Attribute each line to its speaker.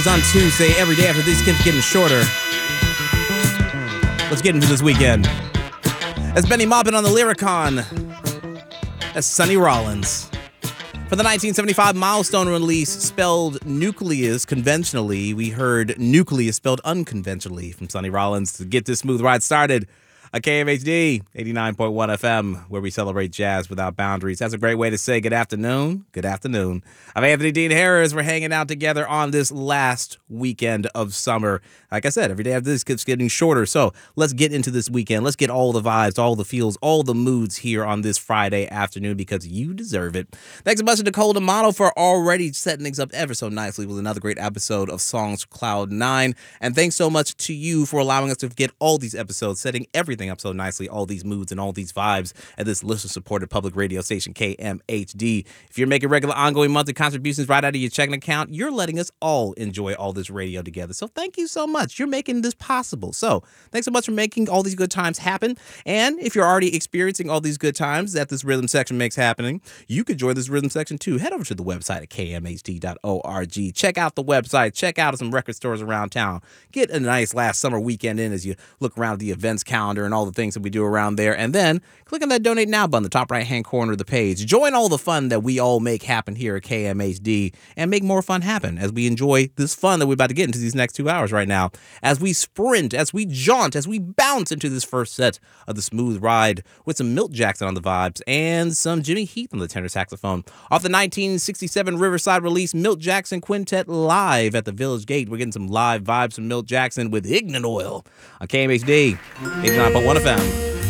Speaker 1: On Tuesday, every day after these kids getting shorter. Let's get into this weekend. That's Benny Maupin on the Lyricon. That's Sonny Rollins. For the 1975 milestone release spelled Nucleus conventionally, we heard Nucleus spelled unconventionally from Sonny Rollins to get this smooth ride started. A KMHD 89.1 FM, where we celebrate jazz without boundaries. That's a great way to say good afternoon. Good afternoon. I'm Anthony Dean Harris. We're hanging out together on this last weekend of summer. Like I said, every day after this keeps getting shorter. So let's get into this weekend. Let's get all the vibes, all the feels, all the moods here on this Friday afternoon because you deserve it. Thanks a bunch to Nicole D'Amato for already setting things up ever so nicely with another great episode of Songs Cloud 9. And thanks so much to you for allowing us to get all these episodes, setting everything up so nicely, all these moods and all these vibes at this listener-supported public radio station, KMHD. If you're making regular, ongoing monthly contributions right out of your checking account, you're letting us all enjoy all this radio together. So thank you so much. You're making this possible. So thanks so much for making all these good times happen. And if you're already experiencing all these good times that this rhythm section makes happening, you could join this rhythm section too. Head over to the website at kmhd.org. Check out the website. Check out some record stores around town. Get a nice last summer weekend in as you look around the events calendar and all the things that we do around there. And then click on that Donate Now button, the top right-hand corner of the page. Join all the fun that we all make happen here at KMHD and make more fun happen as we enjoy this fun that we're about to get into these next 2 hours right now. As we sprint, as we jaunt, as we bounce into this first set of the smooth ride with some Milt Jackson on the vibes and some Jimmy Heath on the tenor saxophone. Off the 1967 Riverside release, Milt Jackson Quintet live at the Village Gate. We're getting some live vibes from Milt Jackson with Ignorant Oil on KMHD 89.1 FM.